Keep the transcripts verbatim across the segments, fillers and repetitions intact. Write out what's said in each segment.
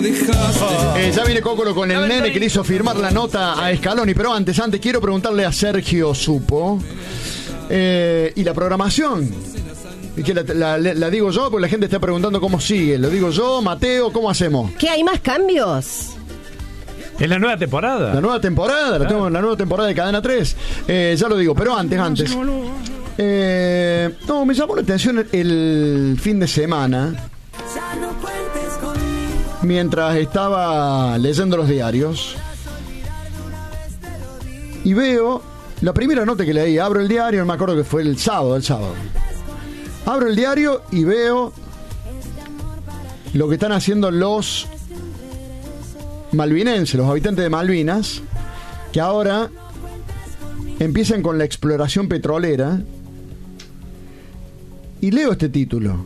Eh, ya viene Cócolo con el nene que le hizo firmar la nota a Scaloni. Pero antes, antes quiero preguntarle a Sergio Supo eh, y la programación. Y que la, la, la digo yo, porque la gente está preguntando cómo sigue. Lo digo yo, Mateo, ¿cómo hacemos? ¿Qué hay más cambios? Es la nueva temporada. La nueva temporada, la, tengo, la nueva temporada de Cadena tres. Eh, ya lo digo, pero antes, antes. Eh, no, me llamó la atención el fin de semana. Mientras estaba leyendo los diarios y veo la primera nota que leí, abro el diario, no me acuerdo que fue el sábado, el sábado. Abro el diario y veo lo que están haciendo los malvinenses, los habitantes de Malvinas, que ahora empiezan con la exploración petrolera. Y leo este título.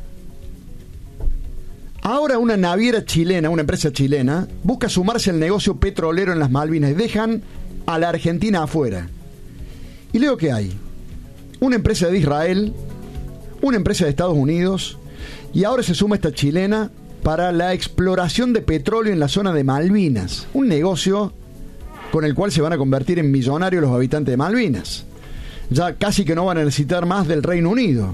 Ahora una naviera chilena, una empresa chilena, busca sumarse al negocio petrolero en las Malvinas y dejan a la Argentina afuera. Y leo que hay una empresa de Israel, una empresa de Estados Unidos, y ahora se suma esta chilena para la exploración de petróleo en la zona de Malvinas. Un negocio con el cual se van a convertir en millonarios los habitantes de Malvinas. Ya casi que no van a necesitar más del Reino Unido.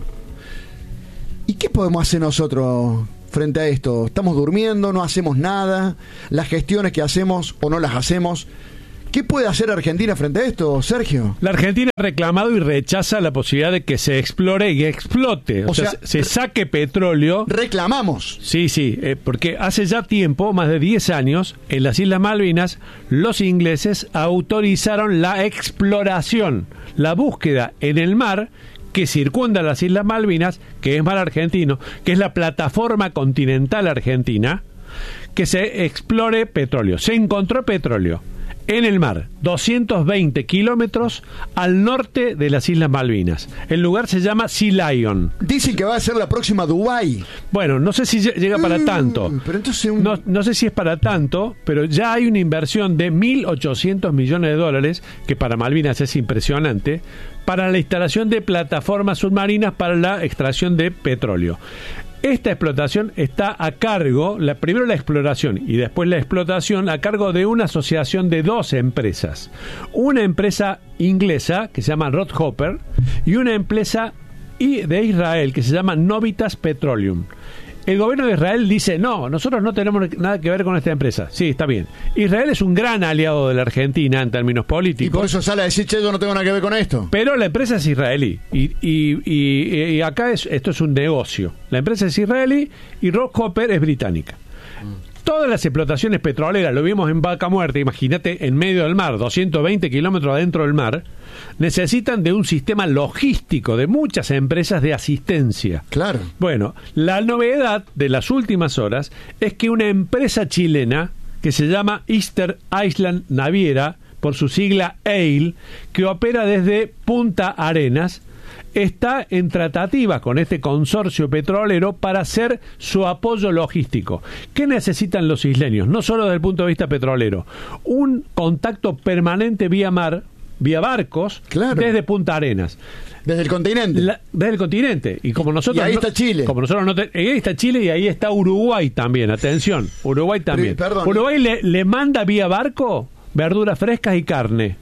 ¿Y qué podemos hacer nosotros frente a esto? ¿Estamos durmiendo? ¿No hacemos nada? ¿Las gestiones que hacemos o no las hacemos? ¿Qué puede hacer Argentina frente a esto, Sergio? La Argentina ha reclamado y rechaza la posibilidad de que se explore y explote. O, o sea, sea, se saque petróleo. Reclamamos. Sí, sí, eh, porque hace ya tiempo, más de diez años, en las Islas Malvinas, los ingleses autorizaron la exploración, la búsqueda en el mar que circunda las Islas Malvinas, que es mar argentino, que es la plataforma continental argentina, que se explore petróleo. Se encontró petróleo en el mar, doscientos veinte kilómetros al norte de las Islas Malvinas. El lugar se llama Sea Lion. Dicen que va a ser la próxima Dubái. Bueno, no sé si llega para mm, tanto. Pero entonces un... no, no sé si es para tanto, pero ya hay una inversión de mil ochocientos millones de dólares, que para Malvinas es impresionante, para la instalación de plataformas submarinas para la extracción de petróleo. Esta explotación está a cargo, la, primero la exploración y después la explotación, a cargo de una asociación de dos empresas. Una empresa inglesa que se llama Rothoper y una empresa de Israel que se llama Novitas Petroleum. El gobierno de Israel dice, no, nosotros no tenemos nada que ver con esta empresa. Sí, está bien. Israel es un gran aliado de la Argentina en términos políticos. Y por eso sale a decir, che, yo no tengo nada que ver con esto. Pero la empresa es israelí. Y, y, y, y acá es, esto es un negocio. La empresa es israelí y Rockhopper es británica. Mm. Todas las explotaciones petroleras, lo vimos en Vaca Muerta, imagínate, en medio del mar, doscientos veinte kilómetros adentro del mar, necesitan de un sistema logístico de muchas empresas de asistencia. Claro. Bueno, la novedad de las últimas horas es que una empresa chilena que se llama Easter Island Naviera, por su sigla E I L, que opera desde Punta Arenas, está en tratativas con este consorcio petrolero para hacer su apoyo logístico. ¿Qué necesitan los isleños? No solo desde el punto de vista petrolero, un contacto permanente vía mar, vía barcos, claro, desde Punta Arenas. Desde el continente. La, desde el continente. Y como nosotros. Y ahí no, está Chile. Como nosotros no te, ahí está Chile y ahí está Uruguay también. Atención, Uruguay también. Pero, perdón, Uruguay le, le manda vía barco verduras frescas y carne.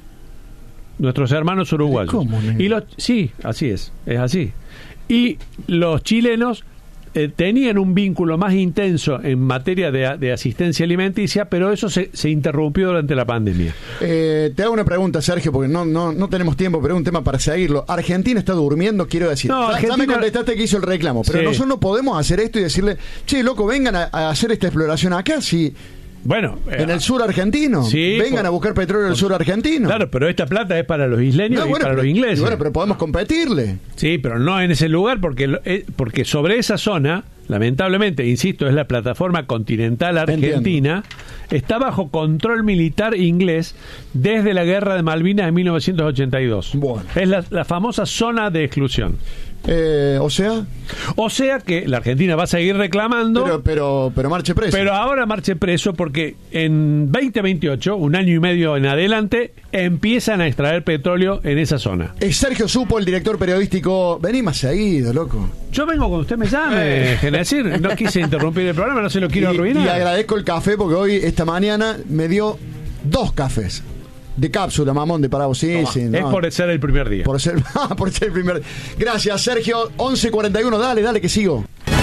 Nuestros hermanos uruguayos. ¿Cómo, y los, sí, así es, es así. Y los chilenos eh, tenían un vínculo más intenso en materia de, de asistencia alimenticia, pero eso se, se interrumpió durante la pandemia. Eh, te hago una pregunta, Sergio, porque no, no, no tenemos tiempo, pero es un tema para seguirlo. Argentina está durmiendo, quiero decir. No, ya, Argentina... ya me contestaste que hizo el reclamo, pero sí, nosotros no podemos hacer esto y decirle, che, loco, vengan a, a hacer esta exploración acá, si... Bueno, en el sur argentino. Sí, vengan por, a buscar petróleo en el sur argentino. Claro, pero esta plata es para los isleños no, y bueno, para pero, los ingleses. Bueno, pero podemos competirle. Sí, pero no en ese lugar, porque, porque sobre esa zona, lamentablemente, insisto, es la plataforma continental argentina, entiendo, está bajo control militar inglés desde la guerra de Malvinas de mil novecientos ochenta y dos. Bueno. Es la, la famosa zona de exclusión. Eh, o sea... O sea que la Argentina va a seguir reclamando... Pero, pero, pero marche preso. Pero ahora marche preso porque en veinte veintiocho, un año y medio en adelante, empiezan a extraer petróleo en esa zona. Es Sergio Supo, el director periodístico. Vení más seguido, loco. Yo vengo cuando usted me llame, es decir, no quise interrumpir el programa, no se lo quiero y, arruinar. Y agradezco el café porque hoy, esta mañana, me dio dos cafés. De cápsula, mamón, de para vos. Sí, sí, no. Es por ser el primer día. Por ser, por ser el primer día. Gracias, Sergio. once cuarenta y uno, dale, dale, que sigo.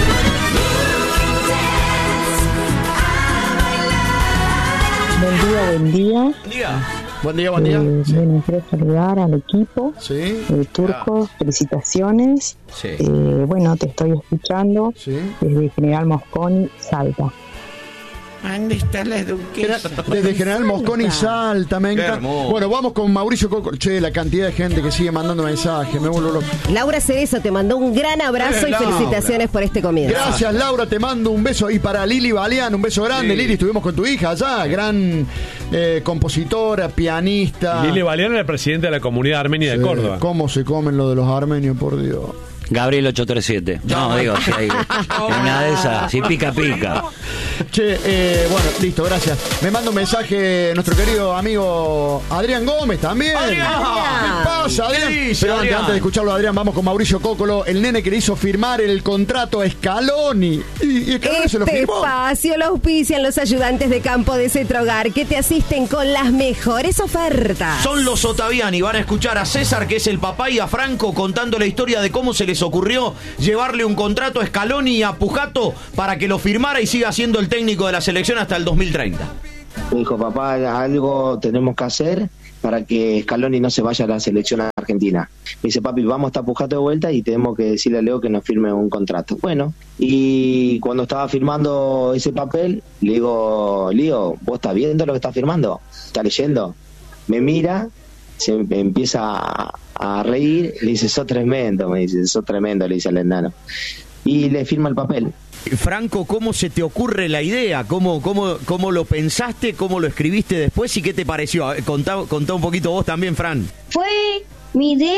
Buen día, buen día. Buen día, buen día. Eh, Sí. Bueno, quiero saludar al equipo. Sí. Eh, Turco, felicitaciones. Sí. Eh, bueno, te estoy escuchando Sí. desde General Mosconi, Salta. ¿Dónde está la duquesa? Desde General Mosconi, Salta, me encanta. hermoso. Bueno, vamos con Mauricio Coco. Che, la cantidad de gente que sigue mandando mensajes, me vuelvo loco. Laura Cerezo te mandó un gran abrazo Eh, y Laura. felicitaciones por este comienzo. Gracias, Laura, te mando un beso. Y para Lili Baleán, un beso grande. Sí. Lili, estuvimos con tu hija allá, gran eh, compositora, pianista. Lili Baleán era el presidente de la comunidad armenia de Sí, Córdoba. ¿Cómo se comen lo de los armenios, por Dios? Gabriel ocho tres siete. No, digo, si hay una de esas, si pica, pica. Che, eh, bueno, listo, gracias. Me manda un mensaje nuestro querido amigo Adrián Gómez también. Adrián. ¿Qué pasa, Adrián? ¿Qué dice, Pero antes, Adrián? antes de escucharlo, Adrián, vamos con Mauricio Cócolo, el nene que le hizo firmar el contrato a Scaloni. Y, y Scaloni se lo Este firmó. espacio lo auspician los ayudantes de campo de Cetrogar que te asisten con las mejores ofertas. Son los Ottaviani, van a escuchar a César, que es el papá, y a Franco contando la historia de cómo se les ocurrió llevarle un contrato a Scaloni y a Pujato para que lo firmara y siga siendo el técnico de la selección hasta el dos mil treinta. Me dijo, papá, algo tenemos que hacer para que Scaloni no se vaya a la selección argentina. Me dice, papi, vamos a estar Pujato de vuelta y tenemos que decirle a Leo que nos firme un contrato. Bueno, y cuando estaba firmando ese papel, le digo, Leo, ¿vos estás viendo lo que estás firmando? ¿Estás leyendo? Me mira, se me empieza a, a reír, le dice, sos tremendo, me dice, sos tremendo, le dice al enano. Y le firma el papel. Franco, ¿cómo se te ocurre la idea? ¿Cómo, cómo, cómo lo pensaste? ¿Cómo lo escribiste después? ¿Y qué te pareció? A ver, Contá, contá un poquito vos también, Fran. Fue mi idea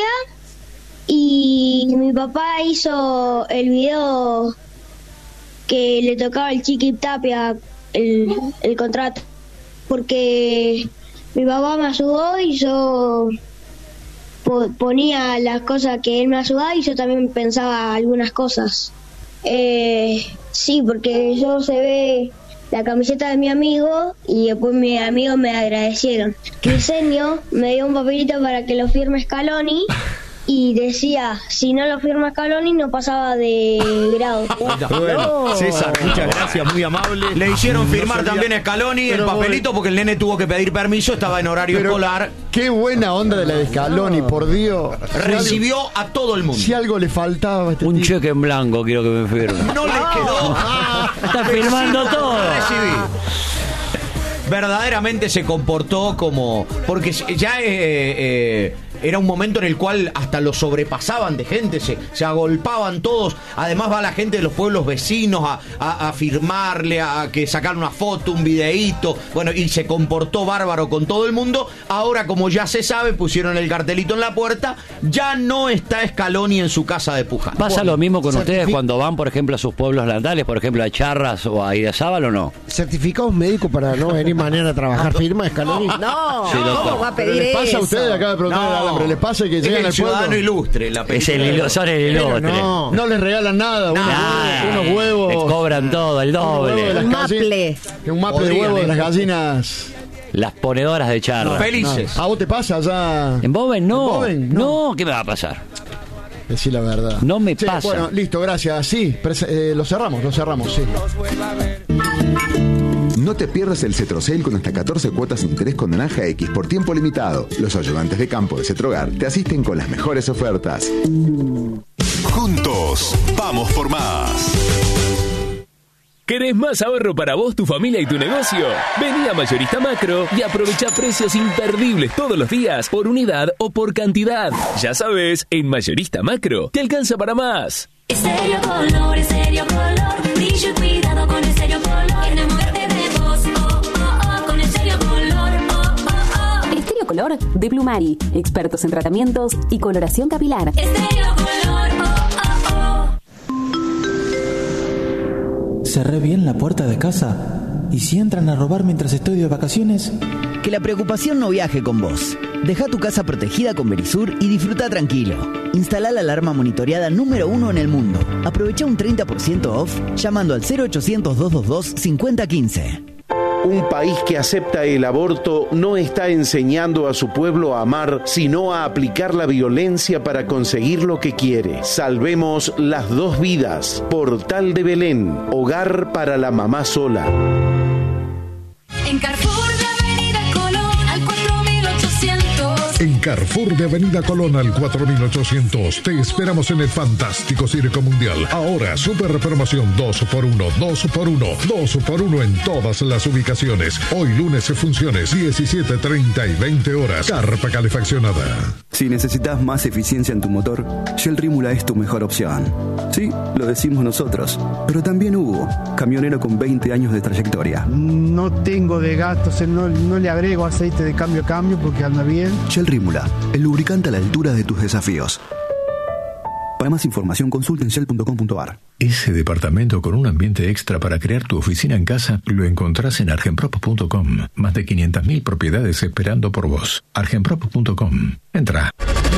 y mi papá hizo el video que le tocaba al Chiqui Tapia el, el contrato, porque mi papá me ayudó y yo po- ponía las cosas que él me ayudaba y yo también pensaba algunas cosas. Eh, sí, porque yo se ve la camiseta de mi amigo y después mis amigos me agradecieron. Crisenio me dio un papelito para que lo firme Scaloni y decía, si no lo firma Scaloni no pasaba de grado. Bueno, César, muchas gracias, muy amable. Le hicieron firmar también a Scaloni el Pero papelito porque el nene tuvo que pedir permiso, estaba en horario Pero escolar. qué buena onda de la de Scaloni, por Dios. Recibió a todo el mundo. Si algo le faltaba a este Un tipo. cheque en blanco quiero que me firme. No le quedó. Está firmando todo. Recibí. Verdaderamente se comportó como... Porque ya eh, eh, era un momento en el cual hasta lo sobrepasaban de gente, se, se agolpaban todos. Además va la gente de los pueblos vecinos a, a, a firmarle, a que sacar una foto, un videíto. Bueno, y se comportó bárbaro con todo el mundo. Ahora, como ya se sabe, pusieron el cartelito en la puerta. Ya no está Scaloni en su casa de Puja. ¿Pasa lo mismo con ustedes certifi- cuando van, por ejemplo, a sus pueblos natales, por ejemplo, a Charras o a Idiazábal o no? ¿Certificados médicos para no venir mañana a trabajar firma, Scaloni? No, Sí, doctor. ¿cómo va a Pero pedir les pasa eso? a ustedes, acaba de preguntar el alambre, les pasa que es llegan el al ciudadano pueblo, ilustre, la Es película. el hilo, son el Pero ilustre. no. no les regalan nada, unos, Nada. huevos, unos huevos. Les cobran todo, el unos huevos de doble. las Un gallinas- maple. Un maple de Podrían, huevos de las ¿eh? gallinas. Las ponedoras de Charras. Felices. ¿A vos te pasa ya? ¿En Boven no? ¿En Boven? no. ¿Qué me va a pasar? Decir la verdad. No me Che, pasa. Bueno, listo, gracias. Sí, prese- eh, lo cerramos, lo cerramos, sí. No te pierdas el Cetrocel con hasta catorce cuotas sin interés con naranja X por tiempo limitado. Los ayudantes de campo de Cetrogar te asisten con las mejores ofertas. Juntos, vamos por más. ¿Querés más ahorro para vos, tu familia y tu negocio? Vení a Mayorista Macro y aprovecha precios imperdibles todos los días, por unidad o por cantidad. Ya sabes, en Mayorista Macro te alcanza para más. Estéreo Color, Estéreo Color, dicho cuidado con Estéreo Color, enamórate de vos, oh, oh, oh, con Estéreo Color, oh, oh, oh. Estéreo Color de Blumari, expertos en tratamientos y coloración capilar. Estéreo Color, oh, oh. cerré bien la puerta de casa? ¿Y si entran a robar mientras estoy de vacaciones? Que la preocupación no viaje con vos. Deja tu casa protegida con Verisur y disfruta tranquilo. Instala la alarma monitoreada número uno en el mundo. Aprovecha un treinta por ciento off llamando al cero ochocientos, doscientos veintidós, cincuenta quince. Un país que acepta el aborto no está enseñando a su pueblo a amar, sino a aplicar la violencia para conseguir lo que quiere. Salvemos las dos vidas. Portal de Belén, hogar para la mamá sola. En Carrefour de Avenida Colón al cuatro mil ochocientos. En Carrefour de Avenida Colón al cuatro mil ochocientos te esperamos en el fantástico Circo Mundial. Ahora super promoción dos por uno, dos por uno, dos por uno en todas las ubicaciones. Hoy lunes funciones diecisiete, treinta y veinte horas. Carpa calefaccionada. Si necesitas más eficiencia en tu motor, Shell Rímula es tu mejor opción. Sí, lo decimos nosotros, pero también Hugo, camionero con veinte años de trayectoria. No tengo de gastos, no, no le agrego aceite de cambio a cambio porque anda bien. Shell Rímula, el lubricante a la altura de tus desafíos. Para más información, consulta en shell punto com punto a r. Ese departamento con un ambiente extra para crear tu oficina en casa lo encontrás en argenprop punto com. Más de quinientas mil propiedades esperando por vos. argenprop punto com. Entra.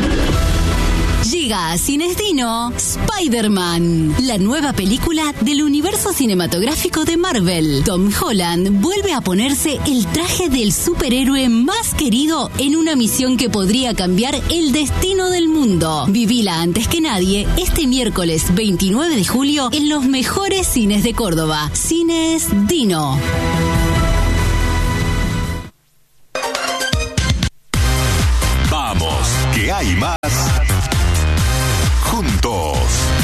Llega a Cines Dino Spider-Man, la nueva película del universo cinematográfico de Marvel. Tom Holland vuelve a ponerse el traje del superhéroe más querido en una misión que podría cambiar el destino del mundo. Vivila antes que nadie este miércoles veintinueve de julio en los mejores cines de Córdoba. Cines Dino. Vamos, que hay más. Juntos.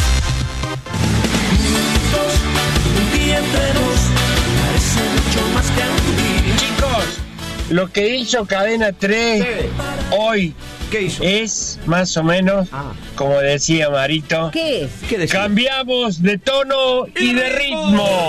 Un día entre dos parece mucho más que un día. Chicos, lo que hizo Cadena tres ¿Qué? hoy ¿Qué hizo? Es más o menos ah. como decía Marito. ¿Qué? ¿Qué decía? Cambiamos de tono y, y de ritmo.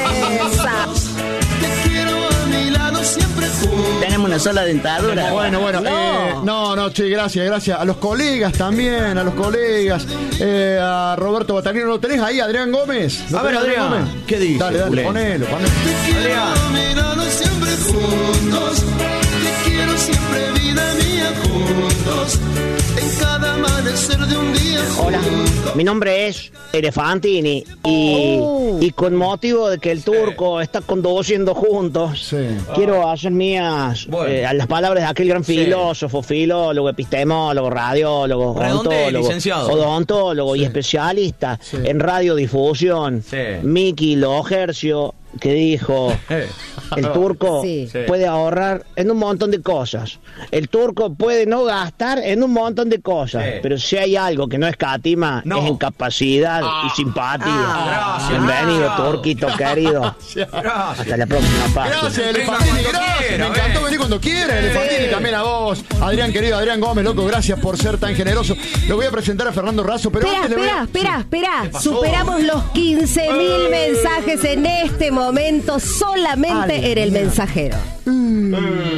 Te quiero a mi lado siempre. Tenemos una sola dentadura. Bueno, bueno, no, eh, no, no, che, gracias, gracias. A los colegas también, a los colegas. Eh, a Roberto Batanero, ¿lo tenés ahí, Adrián Gómez? A ver, Adrián, Gómez? ¿Qué dice? Dale, dale, Culé. ponelo, ponelo. Te quiero a mi lado siempre juntos. Te quiero siempre, vida mía, juntos. En cada amanecer de un día juntos. Hola, mi nombre es Elefantini y, oh. y con motivo de que el turco sí. está conduciendo juntos, sí. quiero hacer mías bueno. eh, las palabras de aquel gran filósofo, sí. filólogo, epistemólogo, radiólogo, odontólogo, odontólogo sí. y especialista sí. en radiodifusión, sí. Miki Logercio, que dijo el turco sí. puede ahorrar en un montón de cosas, el turco puede no gastar en un montón de cosas, sí. pero si hay algo que no escatima no. es en capacidad ah. y simpatía. Ah, gracias, bienvenido gracias. Turquito querido. Gracias. Hasta la próxima parte. Gracias, Elefantini, gracias. Quiera, me encantó venir cuando quiera, Elefantini, también a vos. Adrián, querido, Adrián Gómez, loco, gracias por ser tan generoso. Lo voy a presentar a Fernando Razo, pero espera, antes espera, le voy a... espera, espera. Superamos los quince mil mensajes en este momento solamente Ay, en el mira. Mensajero. Mm.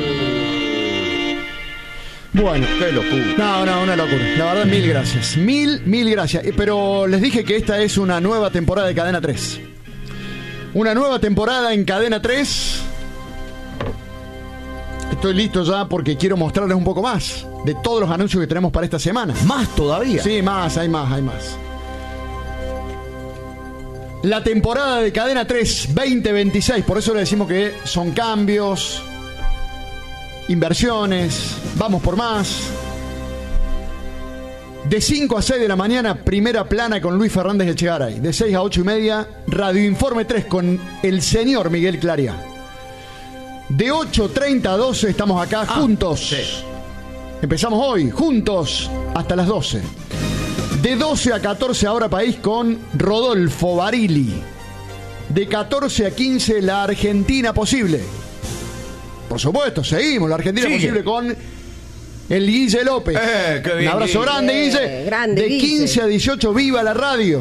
Bueno, qué locura. No, no, una locura. La verdad, mil gracias. Mil, mil gracias. Pero les dije que esta es una nueva temporada de Cadena tres. Una nueva temporada en Cadena tres. Estoy listo ya porque quiero mostrarles un poco más de todos los anuncios que tenemos para esta semana. ¿Más todavía? Sí, más, hay más, hay más. La temporada de Cadena tres veinte veintiséis, por eso le decimos que son cambios, inversiones, vamos por más. De cinco a seis de la mañana, primera plana con Luis Fernández Echegaray. De seis a ocho y media, Radio Informe tres con el señor Miguel Claria. De ocho treinta a doce estamos acá ah, juntos. Sí. Empezamos hoy, juntos, hasta las doce. De doce a catorce Ahora País con Rodolfo Barili. De catorce a quince La Argentina Posible. Por supuesto, seguimos La Argentina Sigue. Posible con el Guille López. Eh, qué bien, Un abrazo Guille. grande, Guille. Eh, grande, de Guille. quince a dieciocho Viva la Radio.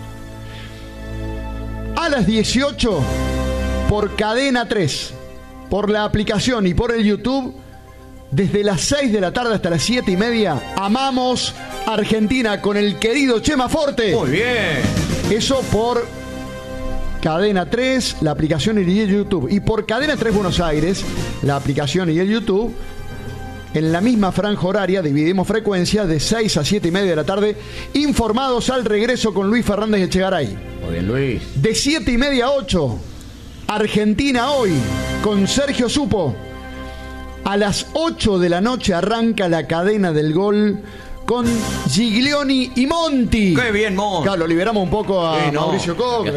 A las dieciocho por Cadena tres, por la aplicación y por el YouTube. Desde las seis de la tarde hasta las siete y media, Amamos Argentina con el querido Chema Forte. Muy bien. Eso por Cadena tres, la aplicación y el YouTube. Y por Cadena tres Buenos Aires, la aplicación y el YouTube, en la misma franja horaria, dividimos frecuencia de seis a siete y media de la tarde, informados al regreso con Luis Fernández Echegaray. Muy bien, Luis. De siete y media a ocho, Argentina Hoy, con Sergio Supo. A las ocho de la noche arranca la cadena del gol con Giglioni y Monti. ¡Qué bien, Monti! Claro, lo liberamos un poco a sí, no. Mauricio Coque.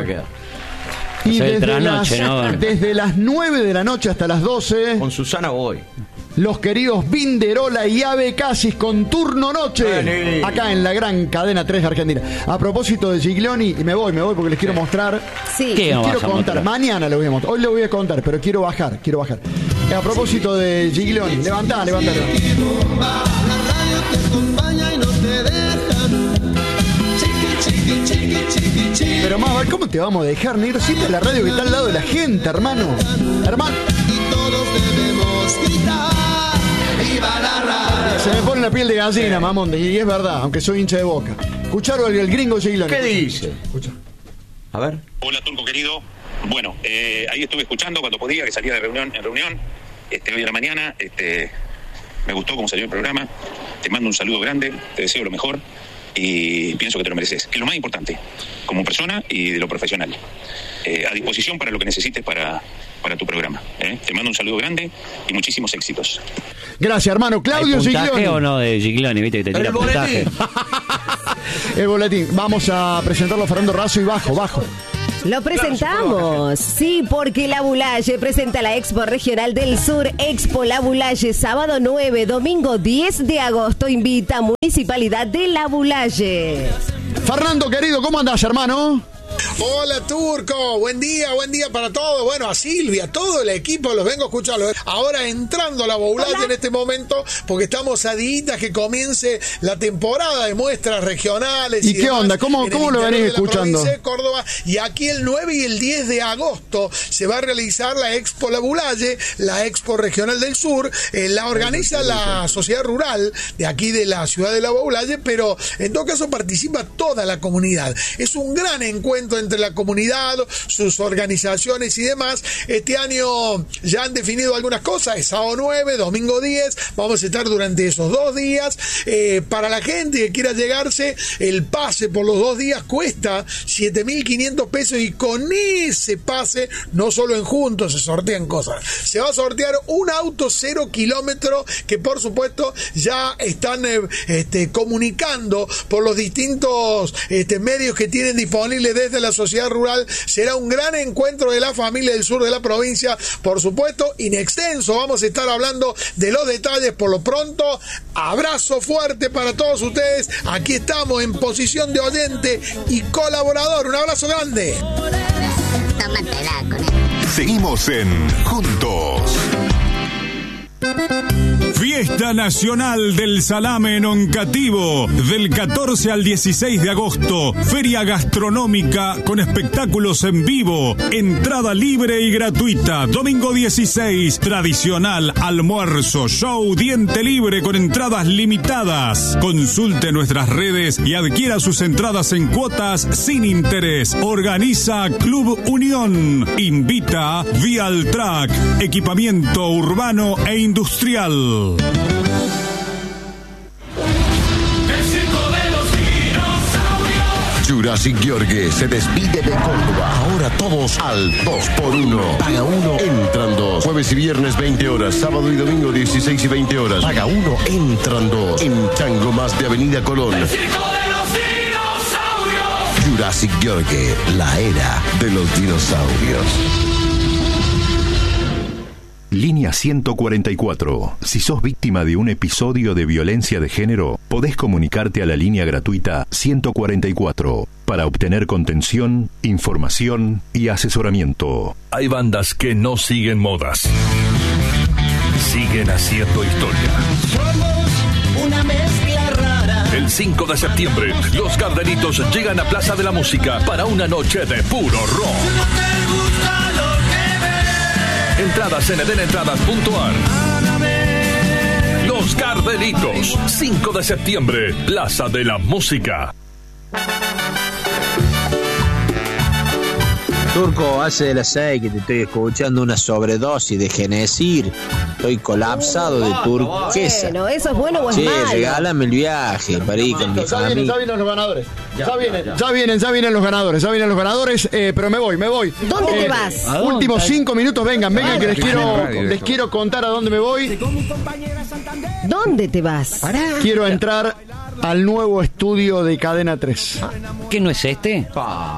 Y Y desde, la las, noche, ¿no? desde las nueve de la noche hasta las doce... Con Susana Boy. Los queridos Vinderola y Ave Casis con turno noche. Vení. Acá en la gran cadena tres de Argentina. A propósito de Giglioni, y me voy, me voy porque les quiero mostrar. Sí. Les ¿Qué quiero vas a contar. mostrar? Mañana les voy a mostrar. Hoy les voy a contar, pero quiero bajar, quiero bajar. A propósito de Giglioni, levantá, levantá, levantá. La radio te acompaña y no te dejan. Chiqui, chiqui, chiqui, chiqui, chiqui. Pero más, ¿cómo te vamos a dejar, negro? Siempre la radio que está al lado de la gente, hermano. Hermano. Y todos debemos gritar. ¡Viva la radio! Se me pone la piel de gallina, mamón. Y es verdad, aunque soy hincha de Boca. Escucharon el, el gringo Giglioni. ¿Qué dice? Escucha. A ver. Hola, Turco querido. Bueno, eh, ahí estuve escuchando cuando podía, que salía de reunión en reunión. Este, hoy a la mañana, este, me gustó cómo salió el programa. Te mando un saludo grande, te deseo lo mejor y pienso que te lo mereces. Que es lo más importante, como persona y de lo profesional. Eh, a disposición para lo que necesites para, para tu programa. ¿eh? Te mando un saludo grande y muchísimos éxitos. Gracias, hermano. Claudio ¿Hay puntaje Giglioni. o no de Giglioni? Viste que te tira El puntaje. El boletín. Vamos a presentarlo a Fernando Razo y bajo, bajo. Lo presentamos, sí, porque La Bulaye presenta la Expo Regional del Sur, Expo La Bulaye, sábado nueve, domingo diez de agosto, invita Municipalidad de La Bulaye. Fernando, querido, ¿cómo andás, hermano? Hola, Turco, buen día, buen día para todos. Bueno, a Silvia, todo el equipo, los vengo a escuchar. Ahora entrando a La Boulaye en este momento, porque estamos a días que comience la temporada de muestras regionales. ¿Y, ¿Y qué demás onda? ¿Cómo, en cómo el lo interior venís de la escuchando? provincia de Córdoba. Y aquí el nueve y el diez de agosto se va a realizar la Expo La Boulaye, la Expo Regional del Sur. Eh, la organiza la Sociedad Rural de aquí de la ciudad de La Boulaye, pero en todo caso participa toda la comunidad. Es un gran encuentro entre la comunidad, sus organizaciones y demás. Este año ya han definido algunas cosas, es sábado nueve, domingo diez, vamos a estar durante esos dos días. Eh, para la gente que quiera llegarse, el pase por los dos días cuesta siete mil quinientos pesos y con ese pase, no solo en juntos se sortean cosas, se va a sortear un auto cero kilómetro que por supuesto ya están eh, este, comunicando por los distintos este, medios que tienen disponibles desde la sociedad rural. Será un gran encuentro de la familia del sur de la provincia, por supuesto, in extenso. Vamos a estar hablando de los detalles por lo pronto. Abrazo fuerte para todos ustedes. Aquí estamos en posición de oyente y colaborador. Un abrazo grande. Seguimos en Juntos. Fiesta Nacional del Salame en Oncativo, del catorce al dieciséis de agosto. Feria gastronómica con espectáculos en vivo. Entrada libre y gratuita. Domingo dieciséis, tradicional almuerzo, show, diente libre con entradas limitadas. Consulte nuestras redes y adquiera sus entradas en cuotas sin interés. Organiza Club Unión. Invita Vialtrack, equipamiento urbano e industrial. Jurassic George se despide de Córdoba. Ahora todos al dos por uno. Paga uno, entran dos. Jueves y viernes veinte horas. Sábado y domingo dieciséis y veinte horas. Paga uno, entran dos. En Tango Más de Avenida Colón. Jurassic George, la era de los dinosaurios. Línea ciento cuarenta y cuatro. Si sos víctima de un episodio de violencia de género, podés comunicarte a la línea gratuita ciento cuarenta y cuatro para obtener contención, información y asesoramiento. Hay bandas que no siguen modas. Siguen haciendo historia. Somos una mezcla rara. El cinco de septiembre, los Gardenitos llegan a Plaza de la Música para una noche de puro rock. Entradas en eden entradas punto a r. Los Gardenitos, cinco de septiembre, Plaza de la Música. Turco, hace de las seis que te estoy escuchando una sobredosis de Genesir. Estoy colapsado de turquesa. Bueno, ¿eso es bueno o es Sí, malo? regálame el viaje para ir con mi Ya vienen, familia. ya vienen los ganadores. Ya, vienen, ya vienen, ya vienen los ganadores, ya vienen los ganadores, eh, pero me voy, me voy. ¿Dónde Eh, te vas? ¿A dónde? Últimos cinco minutos, vengan, vengan, que les quiero, Radio. les quiero contar a dónde me voy. ¿Dónde te vas? Quiero entrar al nuevo estudio de Cadena tres. ¿Qué no es este?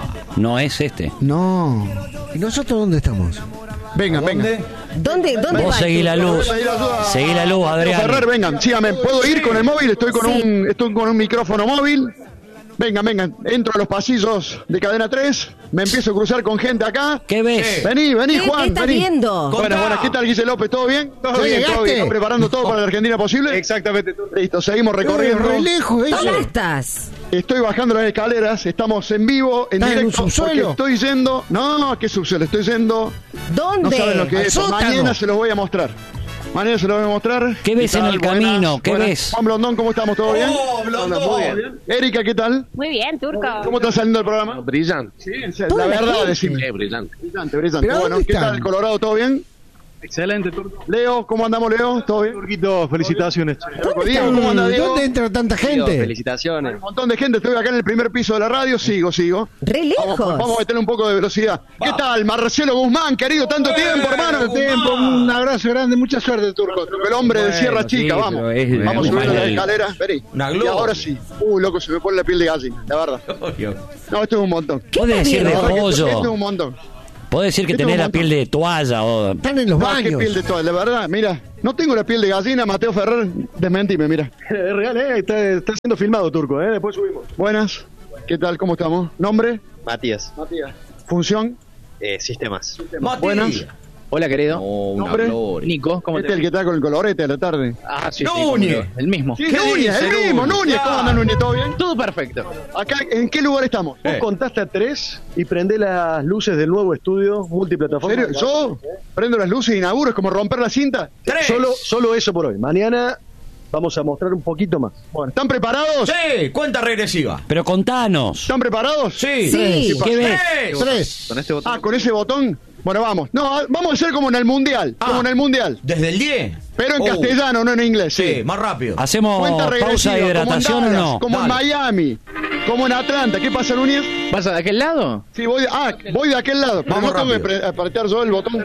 No es este. No. ¿Y nosotros dónde estamos? Vengan, vengan. ¿Dónde, dónde Vos vas? seguí la luz. Seguí la luz, Adrián. Ferrer, vengan, síganme. ¿Puedo ir con el móvil? Estoy con Sí. un estoy con un micrófono móvil. Vengan, vengan. Entro a los pasillos de Cadena tres. Me empiezo a cruzar con gente acá. ¿Qué ves? Vení, vení, ¿Qué- Juan. qué estás vení. viendo? Bueno, bueno, ¿qué tal, Guille López? ¿Todo bien? ¿Ya ¿Todo bien? ¿Todo llegaste? bien? ¿Están preparando todo para la Argentina posible? Exactamente. Listo, seguimos recorriendo. Eh, re lejos eso. ¿Dónde estás? Estoy bajando las escaleras, estamos en vivo, en ¿Estás en directo. un subsuelo? Porque estoy yendo. No, ¿qué subsuelo? Estoy yendo. ¿Dónde? No saben lo que Al es. sótano. Mañana se los voy a mostrar. Mañana se los voy a mostrar. ¿Qué ves en tal? el Buenas, camino? ¿Qué buenas. ves? Juan Blondón, ¿cómo estamos? ¿Todo bien? ¡Oh, Blondón! Muy bien. Erika, ¿qué tal? Muy bien, Turco. ¿Cómo está saliendo el programa? Brillante. Sí, Toda la la verdad, gente. decime. Eh, brillante. Brillante, brillante. ¿Pero Bueno, dónde ¿qué están? tal? ¿Colorado, todo bien? Excelente, Turco. Leo, ¿cómo andamos, Leo? ¿Todo bien? Turquito, felicitaciones. Loco, ¿Dónde Diego, están? ¿cómo anda, Diego? ¿Dónde entra tanta gente? Felicitaciones. Un montón de gente, estoy acá en el primer piso de la radio, sigo, sigo. Re lejos. Vamos, vamos a meterle un poco de velocidad. ¿Qué tal, Marcelo Guzmán, querido? Tanto tiempo, hermano. Tiempo, un abrazo grande, mucha suerte, Turco. El hombre de Bueno, Sierra Chica, sí, vamos. pero es- Vamos es subiendo una- las escaleras. Vení. Una Y gloria. ahora sí. Uy, loco, se me pone la piel de gallina, la verdad. No, esto es un montón. ¿Qué Podés estás decir de viendo? Esto pollo. es un montón. Podés decir que Esto es tenés un la montón. piel de toalla o... Están en los No, qué baños. piel de toda, la verdad. Mira, no tengo la piel de gallina, Mateo Ferrer. Desmentime, mira. Es real, ¿eh? Está, está siendo filmado, Turco, ¿eh? Después subimos. Buenas. ¿Qué tal? ¿Cómo estamos? ¿Nombre? Matías. Matías. ¿Función? Eh, sistemas. Mati. Buenas. Hola, querido. ¿Nombre? Nico, ¿cómo Este es el que está con el colorete a la tarde. Ah, sí, Núñez. El mismo. Sí, Núñez, el mismo, Núñez. ¿Cómo anda Núñez? ¿Todo bien? Todo perfecto. Acá, ¿en qué lugar estamos? Vos contaste a tres y prendé las luces del nuevo estudio ¿En multiplataforma. serio? ¿Yo prendo las luces y inauguro? ¿Es como romper la cinta? Tres. Solo, solo eso por hoy. Mañana vamos a mostrar un poquito más. Bueno, ¿están preparados? Sí, cuenta regresiva. Pero contanos. ¿Están preparados? Sí. Sí. ¿Qué ¿Qué ves? Tres. Tres. Con este botón. Ah, con ese botón. Bueno, vamos. No, ah, vamos a hacer como en el mundial. Ah. Como en el mundial. ¿Desde el diez? Pero en Oh. castellano, no en inglés. Sí, Sí. más rápido. ¿Hacemos Cuenta pausa regresiva. de hidratación como en o Dallas, no? Como en Dale. Miami. Como en Atlanta. ¿Qué pasa, Núñez? ¿Vas a de aquel lado? Sí, voy de, ah, voy de aquel lado. Pero Vamos no tengo que rápido. pre- apretar yo el botón.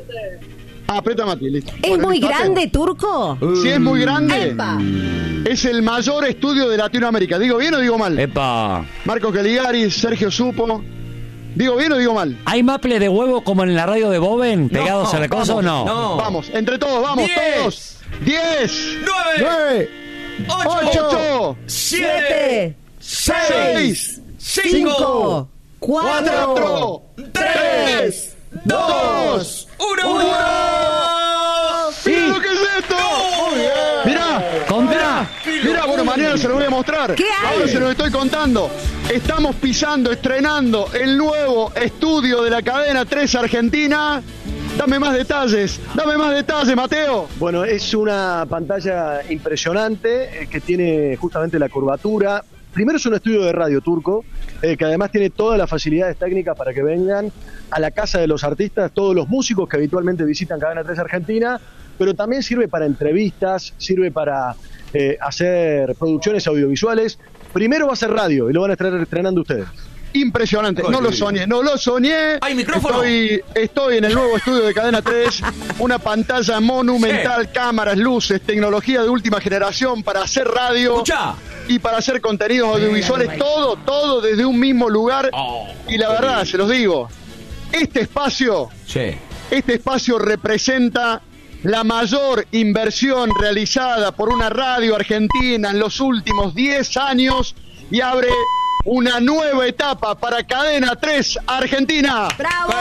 Ah, aprieta Mati, listo. ¿Es Bueno, muy listo, grande, hacemos. Turco? Si es muy grande, Epa. es el mayor estudio de Latinoamérica. ¿Digo bien o digo mal? Epa. Marcos Caligari, Sergio Supo. ¿Digo bien o digo mal? ¿Hay maple de huevo como en la radio de Boben pegados a la cosa o no? No. Vamos, entre todos, vamos, Diez. todos. Diez, Nueve. nueve, Ocho. ocho, Siete. seis, Cinco. Cuatro. cuatro, tres, dos, Uno. ¡Mira lo que es esto! Mirá, Contá. mirá, bueno, mañana se lo voy a mostrar. ¿Qué hay? Ahora se lo estoy contando. Estamos pisando, estrenando el nuevo estudio de la cadena tres Argentina. Dame más detalles, dame más detalles, Mateo. Bueno, es una pantalla impresionante eh, que tiene justamente la curvatura. Primero es un estudio de radio, Turco, eh, que además tiene todas las facilidades técnicas para que vengan a la casa de los artistas, todos los músicos que habitualmente visitan Cadena tres Argentina, pero también sirve para entrevistas, sirve para eh, hacer producciones audiovisuales. Primero va a ser radio y lo van a estar estrenando ustedes. Impresionante, no lo soñé, no lo soñé. ¿Hay micrófono? Estoy, estoy en el nuevo estudio de Cadena tres, una pantalla monumental, cámaras, luces, tecnología de última generación para hacer radio Escuchá. y para hacer contenidos audiovisuales, todo, todo desde un mismo lugar. Oh, Y la verdad, se los digo, este espacio, Sí. este espacio representa la mayor inversión realizada por una radio argentina en los últimos diez años y abre una nueva etapa para Cadena tres Argentina. ¡Bravo!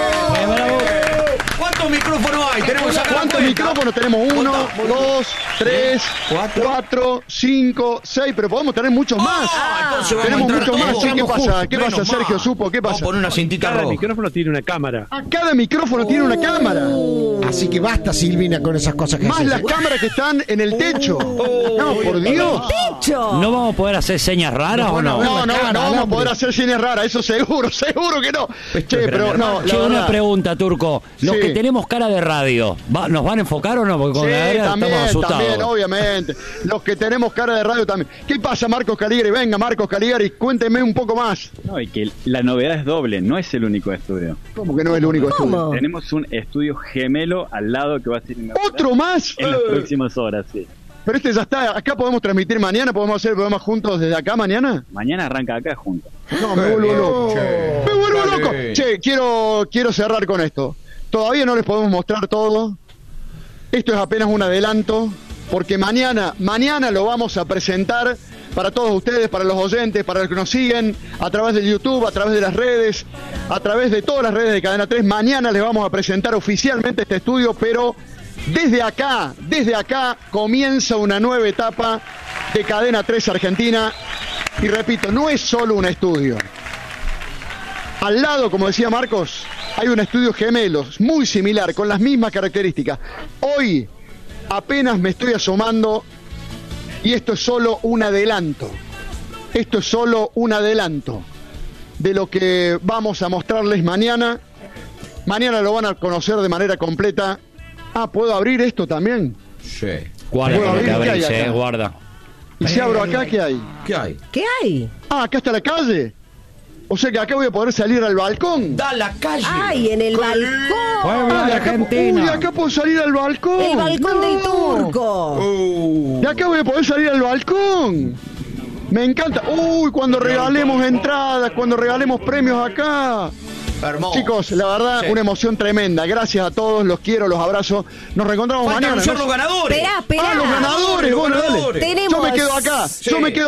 ¿Cuántos micrófonos hay? Tenemos acá la ¿Cuántos cuenta. micrófonos tenemos? Uno, dos, tres, cuatro, cinco, seis, pero podemos tener muchos más. Ah, entonces vamos Tenemos a entrar muchos más. todos. Sí, ¿qué pasa? Justo. ¿Qué pasa, Menos Sergio mal. Supo? ¿Qué Vamos pasa? a poner una cintita Cada roja. micrófono tiene una cámara. Ah, cada micrófono tiene una cámara. Así que basta, Silvina, con esas cosas que Más haces. las cámaras que están en el techo. No, por Dios. ¡Techo! ¿No vamos a poder hacer señas raras o no? No, no, no vamos a poder hacer señas raras, eso seguro, seguro que no. Che, pero no, Che, la una verdad. pregunta, Turco. Los Sí. que tenemos cara de radio, ¿va- ¿nos van a enfocar o no? Porque con Sí, la verdad también, estamos asustados. también, obviamente. Los que tenemos cara de radio también. ¿Qué pasa, Marcos Caligari? Venga, Marcos Caligari, cuénteme un poco más. No, y que la novedad es doble, no es el único estudio. ¿Cómo que no es el único estudio? Tenemos un estudio gemelo al lado que va a ser inaugurado ¿Otro más? en las Eh. próximas horas, sí. Pero este ya está. Acá podemos transmitir mañana, podemos hacer el programa juntos desde acá mañana. Mañana arranca acá juntos. No, me vuelvo loco. Me vuelvo Dale. loco. Che, quiero, quiero cerrar con esto. Todavía no les podemos mostrar todo. Esto es apenas un adelanto, porque mañana, mañana lo vamos a presentar para todos ustedes, para los oyentes, para los que nos siguen a través del YouTube, a través de las redes, a través de todas las redes de Cadena tres. Mañana les vamos a presentar oficialmente este estudio, pero desde acá, desde acá comienza una nueva etapa de Cadena tres Argentina. Y repito, no es solo un estudio. Al lado, como decía Marcos, hay un estudio gemelos, muy similar, con las mismas características. Hoy apenas me estoy asomando y esto es solo un adelanto. Esto es solo un adelanto de lo que vamos a mostrarles mañana. Mañana lo van a conocer de manera completa. Ah, ¿puedo abrir esto también? Sí. Guarda ¿Puedo con lo que abrir? ¿Qué abrís, hay eh, acá? guarda. Y si abro acá, ¿qué hay? ¿Qué hay? ¿Qué hay? Ah, acá está la calle. O sea que acá voy a poder salir al balcón. ¡Da la calle! ¡Ay, en el balcón! Ah, de acá, uy, de acá puedo salir al balcón. El balcón del turco. De acá voy a poder salir al balcón. Me encanta. Uy, cuando regalemos entradas, cuando regalemos premios acá. Hermoso. Chicos, la verdad, Sí. una emoción tremenda. Gracias a todos, los quiero, los abrazo. Nos reencontramos Falta mañana. anunciar ¿no? los ganadores. Esperá, esperá. Ah, los ganadores, Los bueno, dale. ganadores. Tenemos- Yo me quedo acá. Sí. Yo me quedo